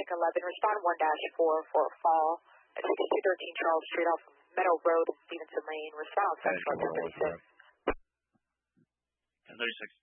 traffic 11, respond 1-4 for a fall at 6213 Charles Street off Meadow Road and Stevenson Lane. Respond Central 1036. 1036.